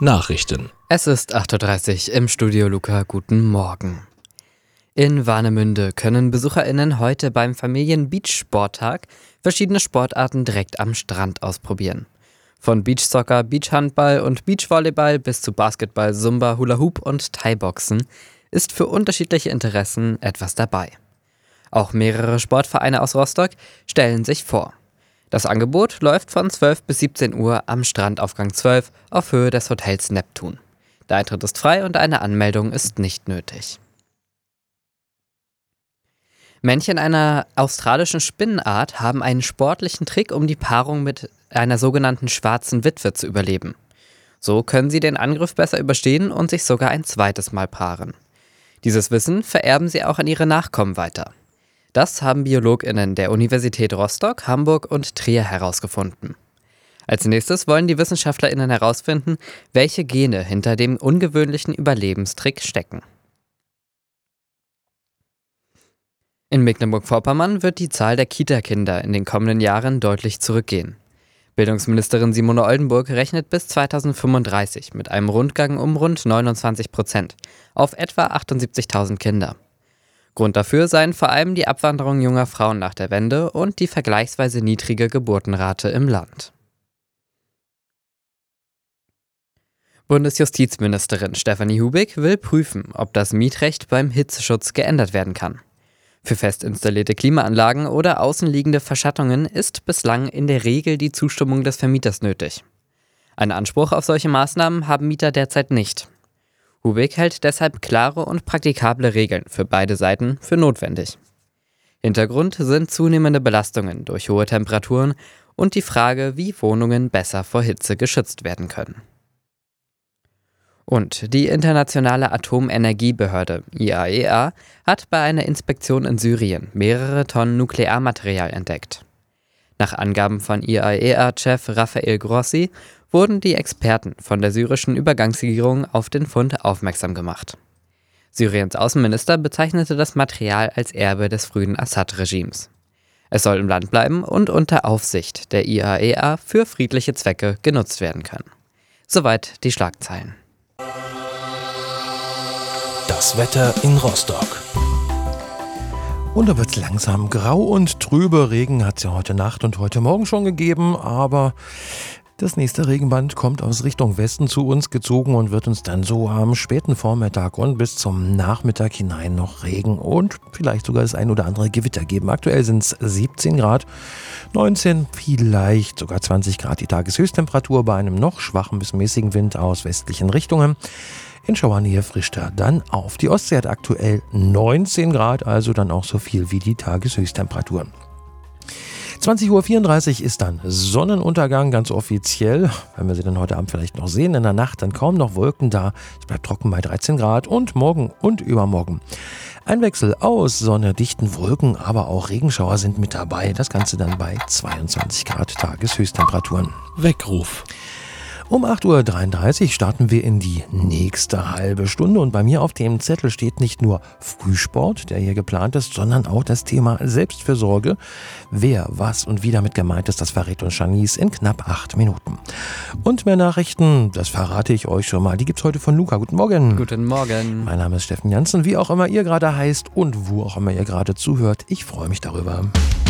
Nachrichten. Es ist 8:30 Uhr im Studio Luca. Guten Morgen. In Warnemünde können BesucherInnen heute beim Familien-Beach-Sporttag verschiedene Sportarten direkt am Strand ausprobieren. Von Beachsoccer, Beachhandball und Beachvolleyball bis zu Basketball, Zumba, Hula Hoop und Thai-Boxen ist für unterschiedliche Interessen etwas dabei. Auch mehrere Sportvereine aus Rostock stellen sich vor. Das Angebot läuft von 12 bis 17 Uhr am Strandaufgang 12 auf Höhe des Hotels Neptun. Der Eintritt ist frei und eine Anmeldung ist nicht nötig. Männchen einer australischen Spinnenart haben einen sportlichen Trick, um die Paarung mit einer sogenannten schwarzen Witwe zu überleben. So können sie den Angriff besser überstehen und sich sogar ein zweites Mal paaren. Dieses Wissen vererben sie auch an ihre Nachkommen weiter. Das haben BiologInnen der Universität Rostock, Hamburg und Trier herausgefunden. Als nächstes wollen die WissenschaftlerInnen herausfinden, welche Gene hinter dem ungewöhnlichen Überlebenstrick stecken. In Mecklenburg-Vorpommern wird die Zahl der Kita-Kinder in den kommenden Jahren deutlich zurückgehen. Bildungsministerin Simone Oldenburg rechnet bis 2035 mit einem Rundgang um rund 29% auf etwa 78.000 Kinder. Grund dafür seien vor allem die Abwanderung junger Frauen nach der Wende und die vergleichsweise niedrige Geburtenrate im Land. Bundesjustizministerin Stefanie Hubig will prüfen, ob das Mietrecht beim Hitzeschutz geändert werden kann. Für fest installierte Klimaanlagen oder außenliegende Verschattungen ist bislang in der Regel die Zustimmung des Vermieters nötig. Einen Anspruch auf solche Maßnahmen haben Mieter derzeit nicht. Hubig hält deshalb klare und praktikable Regeln für beide Seiten für notwendig. Hintergrund sind zunehmende Belastungen durch hohe Temperaturen und die Frage, wie Wohnungen besser vor Hitze geschützt werden können. Und die Internationale Atomenergiebehörde IAEA hat bei einer Inspektion in Syrien mehrere Tonnen Nuklearmaterial entdeckt. Nach Angaben von IAEA-Chef Rafael Grossi wurden die Experten von der syrischen Übergangsregierung auf den Fund aufmerksam gemacht. Syriens Außenminister bezeichnete das Material als Erbe des frühen Assad-Regimes. Es soll im Land bleiben und unter Aufsicht der IAEA für friedliche Zwecke genutzt werden können. Soweit die Schlagzeilen. Das Wetter in Rostock. Und da wird es langsam grau und trübe. Regen hat es ja heute Nacht und heute Morgen schon gegeben, aber das nächste Regenband kommt aus Richtung Westen zu uns gezogen und wird uns dann so am späten Vormittag und bis zum Nachmittag hinein noch Regen und vielleicht sogar das ein oder andere Gewitter geben. Aktuell sind es 17 Grad, 19, vielleicht sogar 20 Grad die Tageshöchsttemperatur bei einem noch schwachen bis mäßigen Wind aus westlichen Richtungen. In Schauernähe frischt er dann auf. Die Ostsee hat aktuell 19 Grad, also dann auch so viel wie die Tageshöchsttemperaturen. 20:34 Uhr ist dann Sonnenuntergang, ganz offiziell. Wenn wir sie dann heute Abend vielleicht noch sehen, in der Nacht dann kaum noch Wolken da. Es bleibt trocken bei 13 Grad und morgen und übermorgen ein Wechsel aus Sonne, dichten Wolken, aber auch Regenschauer sind mit dabei. Das Ganze dann bei 22 Grad Tageshöchsttemperaturen. Weckruf. Um 8:33 Uhr starten wir in die nächste halbe Stunde und bei mir auf dem Zettel steht nicht nur Frühsport, der hier geplant ist, sondern auch das Thema Selbstfürsorge. Wer, was und wie damit gemeint ist, das verrät uns Janice in knapp 8 Minuten. Und mehr Nachrichten, das verrate ich euch schon mal, die gibt's heute von Luca. Guten Morgen. Guten Morgen. Mein Name ist Steffen Janssen, wie auch immer ihr gerade heißt und wo auch immer ihr gerade zuhört. Ich freue mich darüber.